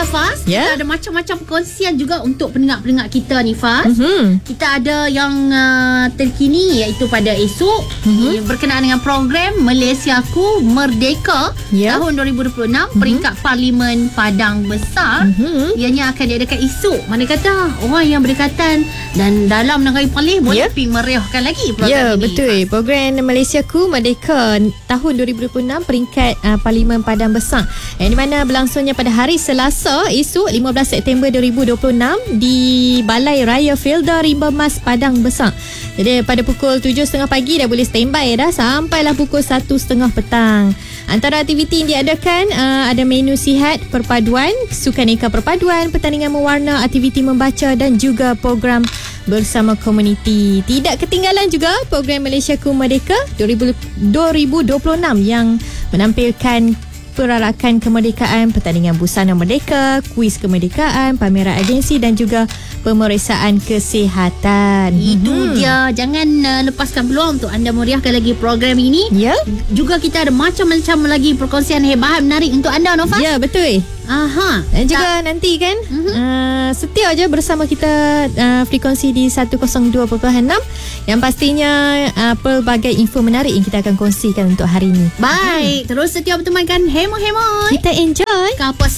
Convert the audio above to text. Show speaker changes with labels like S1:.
S1: Faz, kita ada macam-macam perkongsian juga untuk pendengar-pendengar kita ni, Faz. Kita ada yang terkini iaitu pada esok berkenaan dengan program Malaysiaku Merdeka tahun 2026 peringkat Parlimen Padang Besar. Ianya akan diadakan esok. Mana kata orang yang berdekatan dan dalam negara Perlis boleh pergi meriahkan lagi program ini.
S2: Betul. Program Malaysiaku Merdeka tahun 2026 peringkat Parlimen Padang Besar, yang di mana berlangsungnya pada hari Selasa esok 15 September 2026 di Balai Raya Felda Rimba Mas Padang Besar. Jadi pada pukul 7.30 pagi dah boleh standby dah sampailah pukul 1.30 petang. Antara aktiviti yang diadakan ada menu sihat perpaduan, sukaneka perpaduan, pertandingan mewarna, aktiviti membaca dan juga program bersama komuniti. Tidak ketinggalan juga program Malaysiaku Merdeka 2026 yang menampilkan perarakan kemerdekaan, pertandingan busana merdeka, kuis kemerdekaan, pameran agensi dan juga pemeriksaan kesihatan.
S1: Itu dia. Jangan lepaskan peluang untuk anda meriahkan lagi program ini. Juga kita ada macam-macam lagi perkongsian hebat menarik untuk anda, Nova.
S2: Ya, betul. Dan juga nanti kan setia je bersama kita frekuensi di 102.6 yang pastinya pelbagai info menarik yang kita akan kongsikan untuk hari ini.
S1: Baik, terus setia bertemankan Hemo-Hemo.
S2: Kita enjoy
S1: Kapas